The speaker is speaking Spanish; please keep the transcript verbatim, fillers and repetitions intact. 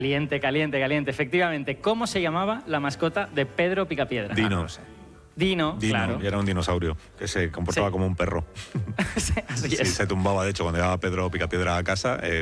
Caliente, caliente, caliente. Efectivamente, ¿cómo se llamaba la mascota de Pedro Picapiedra? Dino. Ah, no sé. Dino, Dino, claro. y era un dinosaurio que se comportaba Sí. como un perro. Sí, así Sí, es. se tumbaba, de hecho, cuando llegaba Pedro Picapiedra a casa, eh,